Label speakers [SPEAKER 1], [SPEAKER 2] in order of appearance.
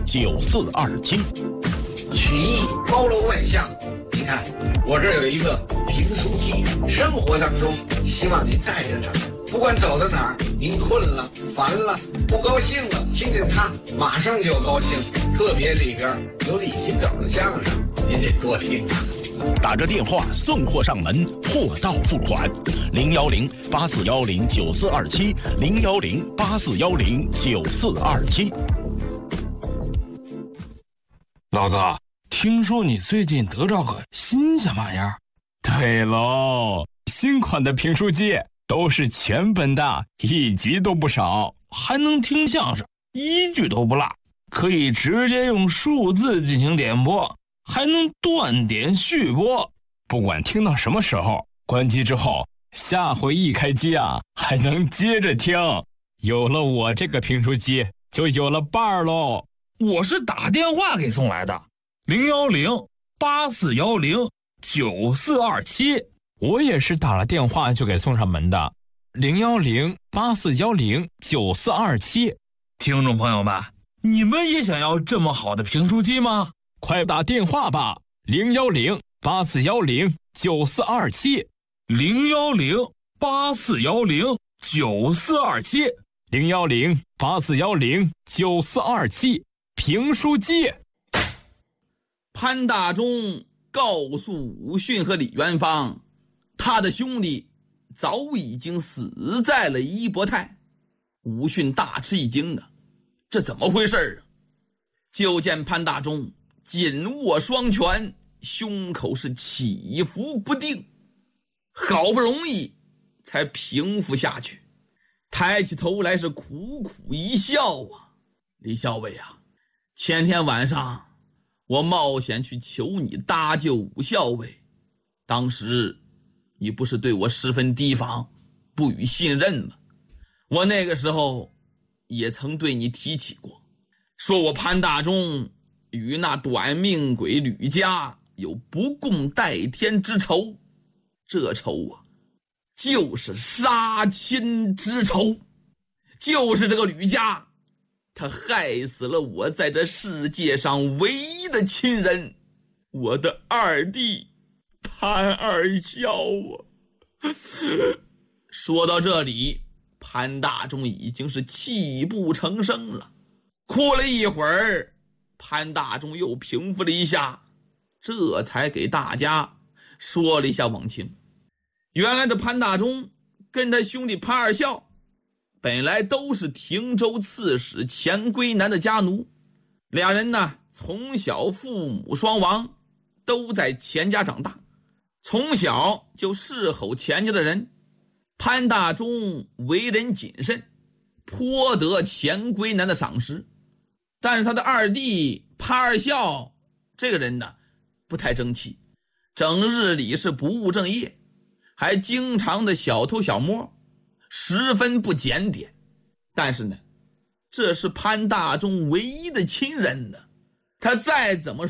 [SPEAKER 1] 9427。
[SPEAKER 2] 曲艺包罗万象，你看我这有一个评书机，生活当中希望您带着它，不管走到哪儿，您困了、烦了、不高兴了，听见它马上就高兴。特别里边有李金斗的相声，您得多听啊。
[SPEAKER 1] 打着电话送货上门，货到付款，010-8410-9427 010-8410-9427。
[SPEAKER 3] 老哥，听说你最近得着个新鲜玩意儿？
[SPEAKER 4] 对喽，新款的评书机都是全本的，一集都不少，
[SPEAKER 3] 还能听相声，一句都不落，可以直接用数字进行点播，还能断点续播，
[SPEAKER 4] 不管听到什么时候，关机之后，下回一开机啊，还能接着听。有了我这个评书机，就有了伴儿喽。
[SPEAKER 3] 我是打电话给送来的，010-8410-9427。
[SPEAKER 4] 我也是打了电话就给送上门的，010-8410-9427。
[SPEAKER 3] 听众朋友们，你们也想要这么好的评书机吗？
[SPEAKER 4] 快打电话吧，010-8410-9427
[SPEAKER 3] 010-8410-9427
[SPEAKER 4] 010-8410-9427。评书机。
[SPEAKER 5] 潘大忠告诉武训和李元芳，他的兄弟早已经死在了一伯泰。武训大吃一惊啊，这怎么回事啊？就见潘大忠紧握双拳，胸口是起伏不定，好不容易才平复下去，抬起头来是苦苦一笑啊。李校尉啊，前天晚上我冒险去求你搭救武校尉，当时你不是对我十分提防，不予信任吗？我那个时候也曾对你提起过，说我潘大忠与那短命鬼吕家有不共戴天之仇，这仇啊，就是杀亲之仇，就是这个吕家，他害死了我在这世界上唯一的亲人，我的二弟潘二孝啊。说到这里，潘大忠已经是泣不成声了，哭了一会儿，潘大忠又平复了一下，这才给大家说了一下往情。原来这潘大忠跟他兄弟潘二孝本来都是亭州刺史钱归南的家奴，俩人呢从小父母双亡，都在钱家长大，从小就侍候钱家的人。潘大忠为人谨慎，颇得钱归南的赏识，但是他的二弟潘二孝这个人呢不太争气，整日里是不务正业，还经常的小偷小摸，十分不检点。但是呢，这是潘大忠唯一的亲人呢，他再怎么